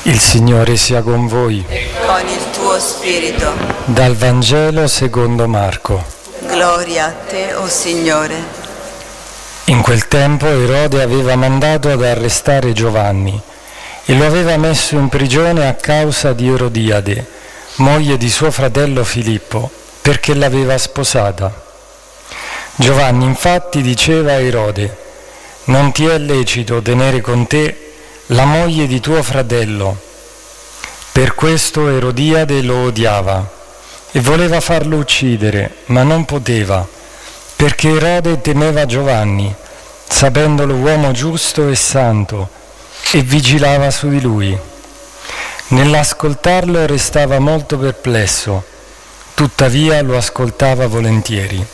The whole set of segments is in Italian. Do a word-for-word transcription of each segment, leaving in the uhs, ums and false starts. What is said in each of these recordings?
Il Signore sia con voi. E con il tuo spirito. Dal Vangelo secondo Marco. Gloria a te, o Signore. In quel tempo Erode aveva mandato ad arrestare Giovanni e lo aveva messo in prigione a causa di Erodiade, moglie di suo fratello Filippo, perché l'aveva sposata. Giovanni infatti diceva a Erode: «Non ti è lecito tenere con te la moglie di tuo fratello». Per questo Erodiade lo odiava e voleva farlo uccidere, ma non poteva, perché Erode temeva Giovanni, sapendolo uomo giusto e santo, e vigilava su di lui. Nell'ascoltarlo restava molto perplesso, tuttavia lo ascoltava volentieri.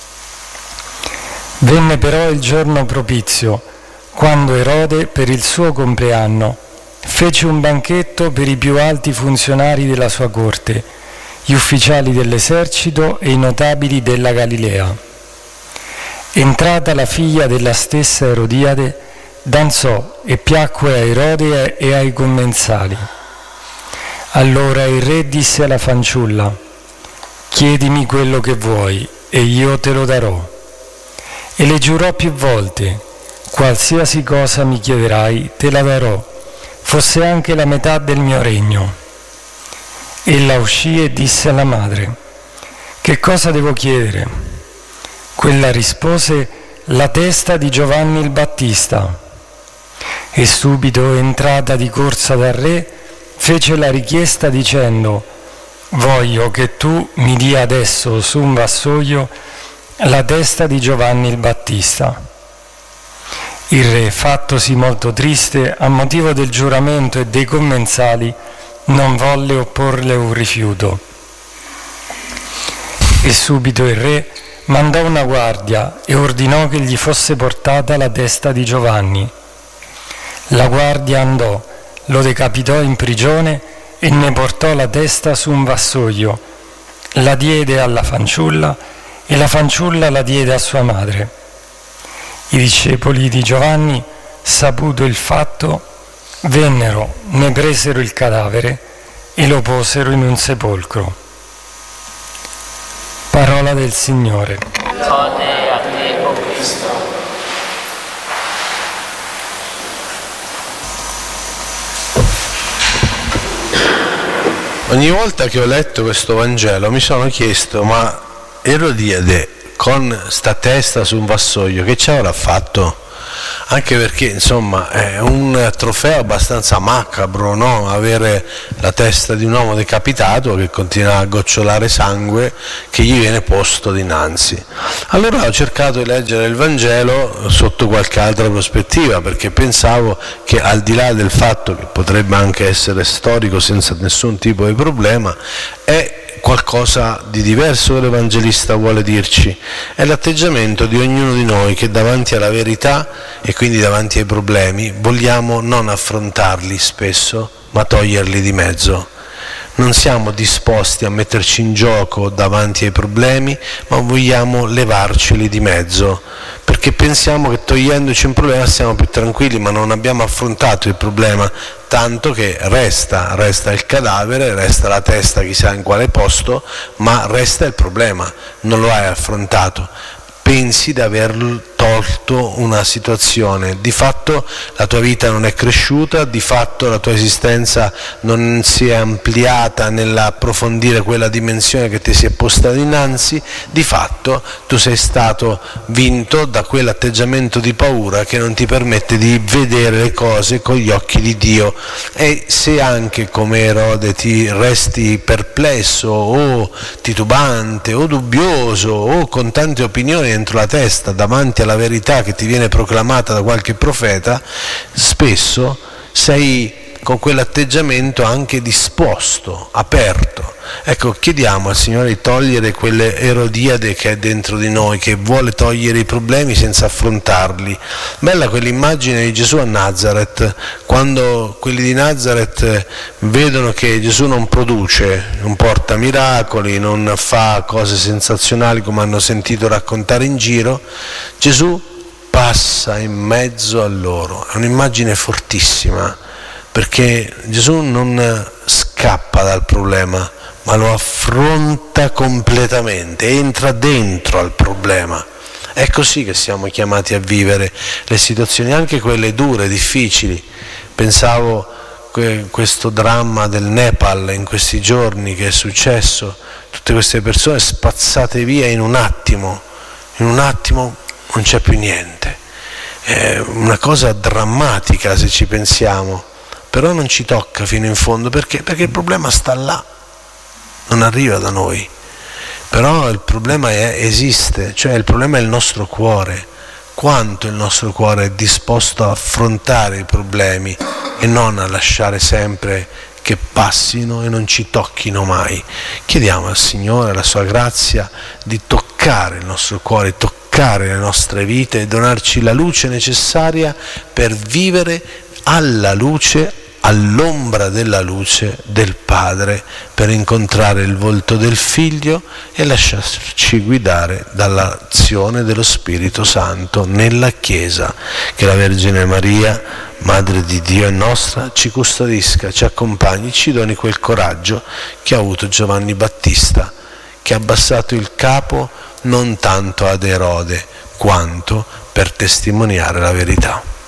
Venne però il giorno propizio, quando Erode, per il suo compleanno, fece un banchetto per i più alti funzionari della sua corte, gli ufficiali dell'esercito e i notabili della Galilea. Entrata la figlia della stessa Erodiade, danzò e piacque a Erode e ai commensali. Allora il re disse alla fanciulla: «Chiedimi quello che vuoi e io te lo darò». E le giurò più volte: «Qualsiasi cosa mi chiederai, te la darò, fosse anche la metà del mio regno». Ella uscì e disse alla madre: «Che cosa devo chiedere?» Quella rispose: «La testa di Giovanni il Battista». E subito, entrata di corsa dal re, fece la richiesta dicendo: «Voglio che tu mi dia adesso su un vassoio la testa di Giovanni il Battista». Il re, fattosi molto triste a motivo del giuramento e dei commensali, non volle opporle un rifiuto. E subito il re mandò una guardia e ordinò che gli fosse portata la testa di Giovanni. La guardia andò, lo decapitò in prigione e ne portò la testa su un vassoio, la diede alla fanciulla e la fanciulla la diede a sua madre. I discepoli di Giovanni, saputo il fatto, vennero, ne presero il cadavere e lo posero in un sepolcro. Parola del Signore. Lode a te, o Cristo. Ogni volta che ho letto questo Vangelo mi sono chiesto: ma Erodiade con sta testa su un vassoio che ci avrà fatto? Anche perché insomma è un trofeo abbastanza macabro, no? Avere la testa di un uomo decapitato che continua a gocciolare sangue che gli viene posto dinanzi. Allora ho cercato di leggere il Vangelo sotto qualche altra prospettiva, perché pensavo che, al di là del fatto che potrebbe anche essere storico senza nessun tipo di problema, è qualcosa di diverso che l'Evangelista vuole dirci. È l'atteggiamento di ognuno di noi che davanti alla verità e quindi davanti ai problemi vogliamo non affrontarli spesso, ma toglierli di mezzo. Non siamo disposti a metterci in gioco davanti ai problemi, ma vogliamo levarceli di mezzo, perché pensiamo che togliendoci un problema siamo più tranquilli, ma non abbiamo affrontato il problema, tanto che resta, resta il cadavere, resta la testa chissà in quale posto, ma resta il problema, non lo hai affrontato. Pensi di aver tolto una situazione, di fatto la tua vita non è cresciuta, di fatto la tua esistenza non si è ampliata nell'approfondire quella dimensione che ti si è posta dinanzi, di fatto tu sei stato vinto da quell'atteggiamento di paura che non ti permette di vedere le cose con gli occhi di Dio. E se anche come Erode ti resti perplesso o titubante o dubbioso o con tante opinioni dentro la testa davanti alla verità che ti viene proclamata da qualche profeta, spesso sei con quell'atteggiamento anche disposto, aperto. Ecco, chiediamo al Signore di togliere quelle Erodiade che è dentro di noi, che vuole togliere i problemi senza affrontarli. Bella quell'immagine di Gesù a Nazareth, quando quelli di Nazareth vedono che Gesù non produce, non porta miracoli, non fa cose sensazionali come hanno sentito raccontare in giro, Gesù passa in mezzo a loro. È un'immagine fortissima, perché Gesù non scappa dal problema, ma lo affronta completamente, entra dentro al problema. È così che siamo chiamati a vivere le situazioni, anche quelle dure, difficili. Pensavo a questo dramma del Nepal in questi giorni che è successo, tutte queste persone spazzate via in un attimo, in un attimo non c'è più niente. È una cosa drammatica se ci pensiamo, però non ci tocca fino in fondo, perché? Perché il problema sta là, non arriva da noi. Però il problema è, esiste, cioè il problema è il nostro cuore, quanto il nostro cuore è disposto a affrontare i problemi e non a lasciare sempre che passino e non ci tocchino mai. Chiediamo al Signore la sua grazia di toccare il nostro cuore, toccare le nostre vite e donarci la luce necessaria per vivere alla luce, all'ombra della luce del Padre, per incontrare il volto del Figlio e lasciarci guidare dall'azione dello Spirito Santo nella Chiesa. Che la Vergine Maria, Madre di Dio e nostra, ci custodisca, ci accompagni, ci doni quel coraggio che ha avuto Giovanni Battista, che ha abbassato il capo non tanto ad Erode quanto per testimoniare la verità.